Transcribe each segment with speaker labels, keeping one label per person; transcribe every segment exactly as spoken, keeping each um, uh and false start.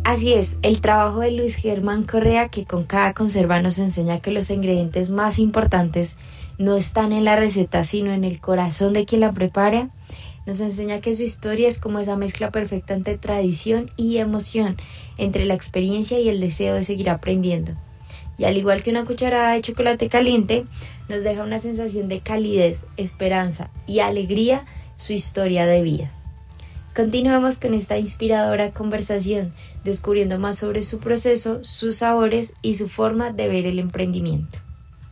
Speaker 1: Así es, el trabajo de Luis Germán Correa, que con cada conserva nos enseña que los ingredientes más importantes no están en la receta, sino en el corazón de quien la prepara, nos enseña que su historia es como esa mezcla perfecta entre tradición y emoción, entre la experiencia y el deseo de seguir aprendiendo. Y al igual que una cucharada de chocolate caliente, nos deja una sensación de calidez, esperanza y alegría su historia de vida. Continuemos con esta inspiradora conversación, descubriendo más sobre su proceso, sus sabores y su forma de ver el emprendimiento.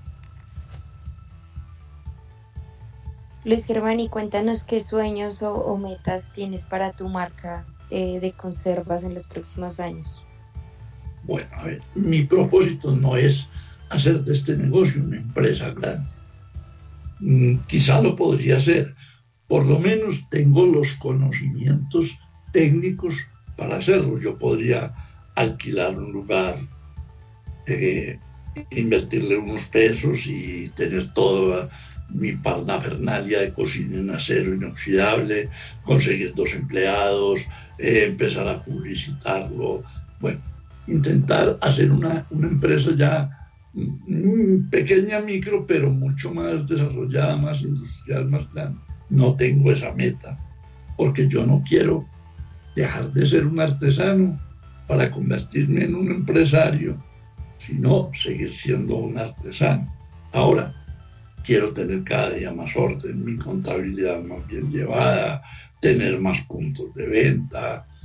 Speaker 1: Luis Germán, y cuéntanos qué sueños o, o metas tienes para tu marca de, de conservas en los próximos años.
Speaker 2: Bueno, a ver, mi propósito no es hacer de este negocio una empresa grande. Mm, quizá lo podría hacer. Por lo menos tengo los conocimientos técnicos para hacerlo. Yo podría alquilar un lugar, eh, invertirle unos pesos y tener toda mi parafernalia de cocina en acero inoxidable, conseguir dos empleados, eh, empezar a publicitarlo. Bueno, intentar hacer una, una empresa ya mm, pequeña, micro, pero mucho más desarrollada, más industrial, más grande. No tengo esa meta, porque yo no quiero dejar de ser un artesano para convertirme en un empresario, sino seguir siendo un artesano. Ahora, quiero tener cada día más orden, mi contabilidad más bien llevada, tener más puntos de venta,